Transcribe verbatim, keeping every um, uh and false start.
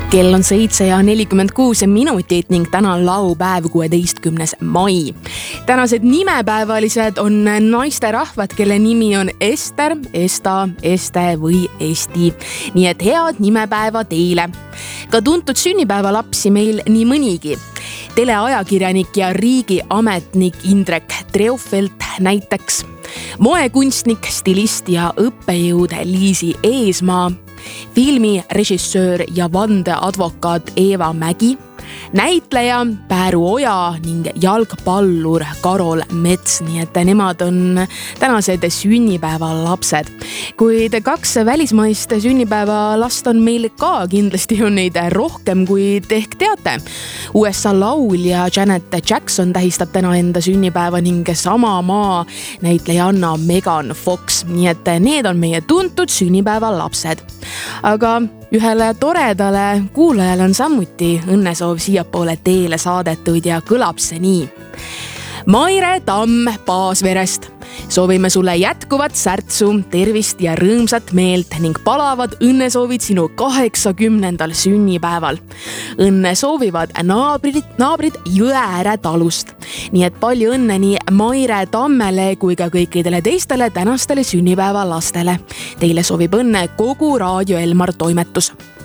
Kell on seitse ja nelikümmend kuus minutit ning täna on laupäev, kuueteistkümnes mai. Tänased nimepäevalised on naisterahvad, kelle nimi on Ester, Esta, Este või Esti. Nii et head nimepäeva teile. Ka tuntud sünnipäevalapsi meil nii mõnigi. Teleajakirjanik ja riigiametnik Indrek Treufelt näiteks. Moekunstnik, stilist ja õppejõud Liisi Eesmaa. Filmirežissöör ja vandeadvokaat Eeva Mägi, näitleja Pääru Oja ning jalgpallur Karol Mets, nii et nemad on tänased sünnipäevalapsed. Kuid kaks välismaist sünnipäevalast on meil ka, kindlasti on neid rohkem kui te ehk teate. U S A laulja Janet Jackson tähistab täna enda sünnipäeva ning sama maa näitlejanna Megan Fox, nii et need on meie tuntud sünnipäevalapsed. Aga ühele toredale kuulajale on samuti õnnesoov siiapoole teele saadetud ja kõlab see nii. Maire Tamm Paasverest. Soovime sulle jätkuvat särtsu, tervist ja rõõmsat meelt ning palavad õnnesoovid sinu kaheksakümnendal sünnipäeval. Õnne soovivad naabrid, naabrid Jõeääre talust. Nii et palju õnne nii Maire Tammele kui ka kõikidele teistele tänastele sünnipäevalastele. Teile soovib õnne kogu Raadio Elmar toimetus.